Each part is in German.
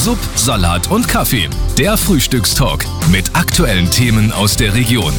Sub, Salat und Kaffee. Der Frühstückstalk mit aktuellen Themen aus der Region.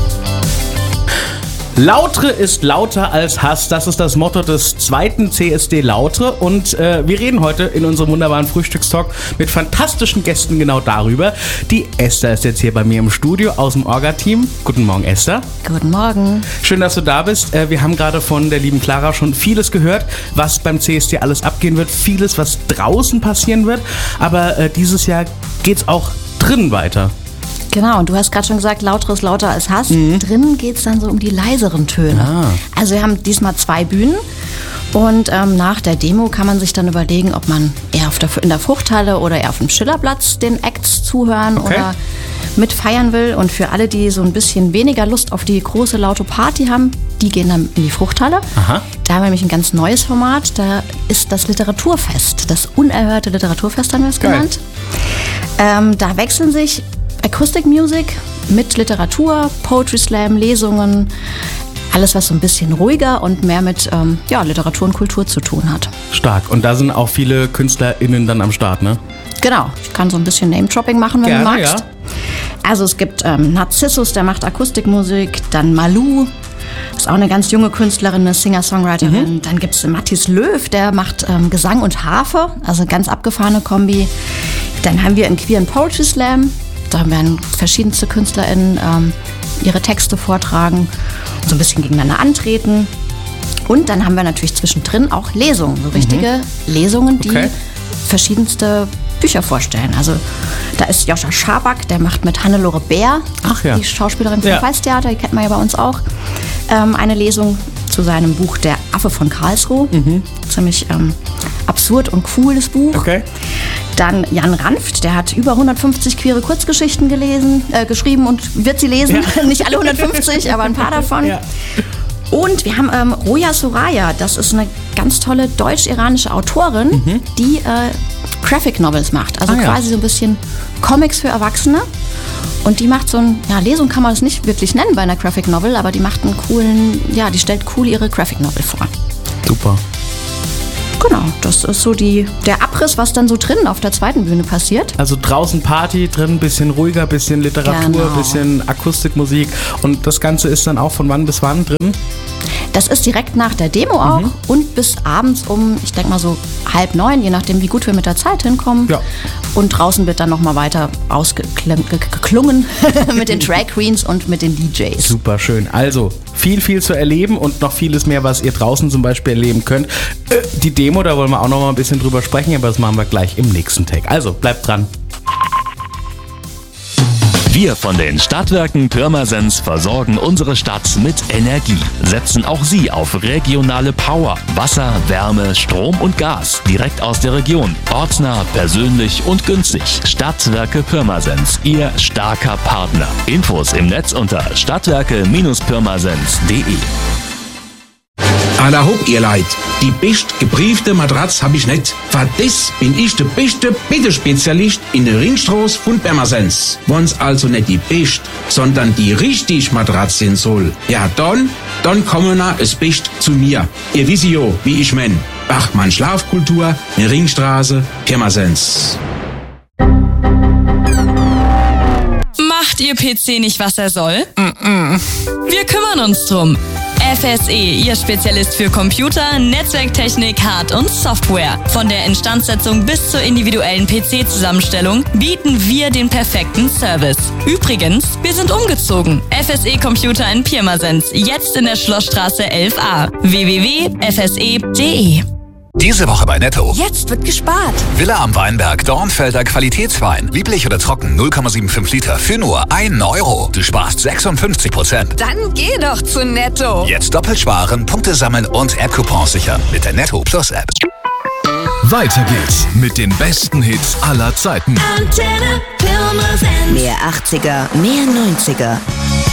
Lautre ist lauter als Hass. Das ist das Motto des zweiten CSD Lautre. Und wir reden heute in unserem wunderbaren Frühstückstalk mit fantastischen Gästen genau darüber. Die Esther ist jetzt hier bei mir im Studio aus dem Orga-Team. Guten Morgen, Esther. Guten Morgen. Schön, dass du da bist. Wir haben gerade von der lieben Clara schon vieles gehört, was beim CSD alles abgehen wird. Vieles, was draußen passieren wird. Aber dieses Jahr geht's auch drin weiter. Genau, und du hast gerade schon gesagt, lauter ist lauter als Hass. Drinnen geht es dann so um die leiseren Töne. Also wir haben diesmal 2 Bühnen. Und nach der Demo kann man sich dann überlegen, ob man eher in der Fruchthalle oder eher auf dem Schillerplatz den Acts zuhören oder mitfeiern will. Und für alle, die so ein bisschen weniger Lust auf die große laute Party haben, die gehen dann in die Fruchthalle. Aha. Da haben wir nämlich ein ganz neues Format. Da ist das Literaturfest, das unerhörte Literaturfest haben wir es genannt. Da wechseln sich Acoustic Music mit Literatur, Poetry Slam, Lesungen, alles was so ein bisschen ruhiger und mehr mit Literatur und Kultur zu tun hat. Stark. Und da sind auch viele KünstlerInnen dann am Start, ne? Genau. Ich kann so ein bisschen Name-Dropping machen, wenn Gerne, du magst. Ja. Also es gibt Narzissus, der macht Akustikmusik, dann Malou, das ist auch eine ganz junge Künstlerin, eine Singer-Songwriterin. Dann gibt es Mathis Löw, der macht Gesang und Harfe, also eine ganz abgefahrene Kombi. Dann haben wir einen queeren Poetry Slam. Da werden verschiedenste KünstlerInnen ihre Texte vortragen und so ein bisschen gegeneinander antreten. Und dann haben wir natürlich zwischendrin auch Lesungen, so richtige Lesungen, die verschiedenste Bücher vorstellen. Also da ist Joscha Schaback, der macht mit Hannelore Bär, die Schauspielerin vom Pfalztheater, die kennt man ja bei uns auch, eine Lesung zu seinem Buch Der Affe von Karlsruhe. Ziemlich absurd und cool, das Buch. Okay. Dann Jan Ranft, der hat über 150 queere Kurzgeschichten geschrieben und wird sie lesen. Ja. Nicht alle 150, aber ein paar davon. Ja. Und wir haben Roya Soraya, das ist eine ganz tolle deutsch-iranische Autorin, die Graphic Novels macht. Also quasi so ein bisschen Comics für Erwachsene. Und die macht so Lesung kann man das nicht wirklich nennen bei einer Graphic Novel, aber die macht die stellt cool ihre Graphic Novel vor. Super. Genau, das ist so der Abriss, was dann so drinnen auf der zweiten Bühne passiert. Also draußen Party, drin ein bisschen ruhiger, bisschen Literatur, bisschen Akustikmusik. Und das Ganze ist dann auch von wann bis wann drin? Das ist direkt nach der Demo auch und bis abends ich denke mal so 8:30, je nachdem wie gut wir mit der Zeit hinkommen. Ja. Und draußen wird dann nochmal weiter ausgeklungen mit den Drag Queens und mit den DJs. Super schön. Also viel zu erleben und noch vieles mehr, was ihr draußen zum Beispiel erleben könnt. Die Demo, da wollen wir auch noch mal ein bisschen drüber sprechen, aber das machen wir gleich im nächsten Tag. Also bleibt dran. Wir von den Stadtwerken Pirmasens versorgen unsere Stadt mit Energie. Setzen auch Sie auf regionale Power, Wasser, Wärme, Strom und Gas direkt aus der Region. Ortsnah, persönlich und günstig. Stadtwerke Pirmasens, Ihr starker Partner. Infos im Netz unter stadtwerke-pirmasens.de. Alla hopp, ihr Leid. Die best gebriefte Matratz hab ich nicht. Für das bin ich der beste Bittespezialist in der Ringstraße von Pirmasens. Wenn's also nicht die best, sondern die richtig Matratz sein soll, ja dann kommen na es best zu mir. Ihr wisst ja, wie ich mein. Bachmann Schlafkultur, in Ringstraße, Pirmasens. Macht Ihr PC nicht, was er soll? Wir kümmern uns drum. FSE, Ihr Spezialist für Computer, Netzwerktechnik, Hard- und Software. Von der Instandsetzung bis zur individuellen PC-Zusammenstellung bieten wir den perfekten Service. Übrigens, wir sind umgezogen. FSE Computer in Pirmasens, jetzt in der Schlossstraße 11a. www.fse.de. Diese Woche bei Netto. Jetzt wird gespart. Villa am Weinberg, Dornfelder Qualitätswein. Lieblich oder trocken, 0,75 Liter für nur 1 Euro. Du sparst 56%. Dann geh doch zu Netto. Jetzt doppelt sparen, Punkte sammeln und App-Coupons sichern mit der Netto Plus App. Weiter geht's mit den besten Hits aller Zeiten. Mehr 80er, mehr 90er.